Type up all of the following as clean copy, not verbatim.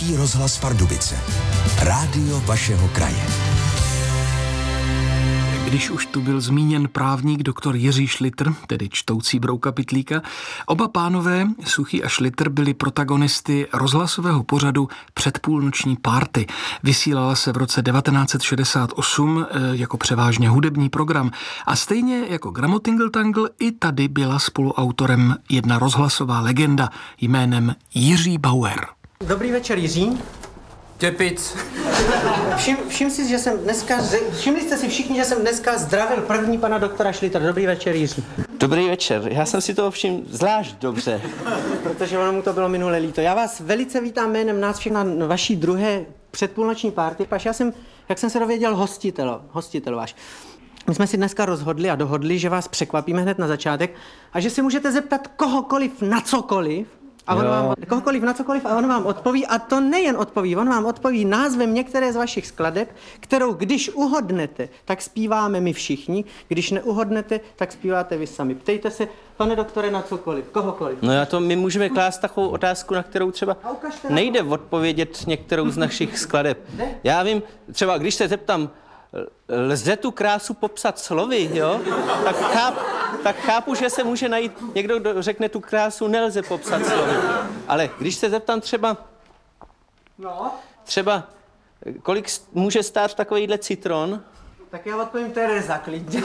Český rozhlas Pardubice. Rádio vašeho kraje. Když už tu byl zmíněn právník doktor Jiří Šlitr, tedy čtoucí Brouka Pytlíka, oba pánové, Suchý a Šlitr, byli protagonisty rozhlasového pořadu Předpůlnoční párty. Vysílala se v roce 1968 jako převážně hudební program a stejně jako Gramotingle Tangle i tady byla spoluautorem jedna rozhlasová legenda jménem Jiří Bauer. Dobrý večer, Jiří. Těpic. Všimli jste si všichni, že jsem dneska zdravil první pana doktora Šlitra. Dobrý večer, Jiří. Dobrý večer. Já jsem si toho všiml zvlášť dobře. Protože ono mu to bylo minule líto. Já vás velice vítám jménem nás všech na vaší druhé předpůlnoční párty. Paž já jsem, jak jsem se dověděl, hostitel váš. My jsme si dneska rozhodli a dohodli, že vás překvapíme hned na začátek a že si můžete zeptat kohokoliv na cokoliv. A on vám odpoví, a to nejen odpoví, on vám odpoví názvem některé z vašich skladeb, kterou když uhodnete, tak zpíváme my všichni, když neuhodnete, tak zpíváte vy sami. Ptejte se, pane doktore, na cokoliv, kohokoliv. No my můžeme klást takovou otázku, na kterou třeba nejde odpovědět některou z našich skladeb. Já vím, třeba když se zeptám, lze tu krásu popsat slovy, jo? Tak chápu, že se může najít někdo, kdo řekne, tu krásu nelze popsat slovy. Ale když se zeptám třeba kolik může stát takovýhle citron? Tak já odpovím Tereza, klidně.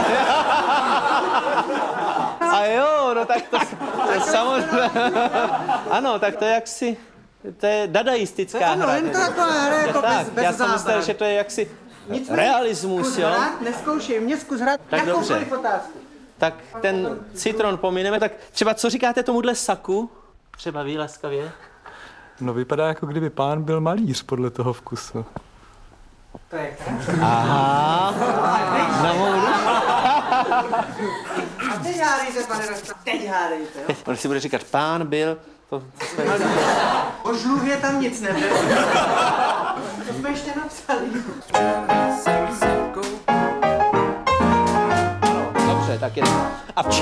A jo, no tak to samozřejmě. Ano, tak to je jaksi, to je dadaistická hra. Ano, jen to taková hra jako bez já jsem myslel, že to je jaksi realismus, jo? Neskoušej, mě zkus hrát jakoukoliv otázku. Tak ten citron pomineme, tak třeba co říkáte tomuhle saku? Třeba vy laskavě? No vypadá, jako kdyby pán byl malíř podle toho vkusu. To je Aha. Na mou A teď hádejte, pane doktor, teď hádejte, jo? On si bude říkat, pán byl... O žluvě tam nic nebylo. To jsme ještě napsali. Dobře, tak je. A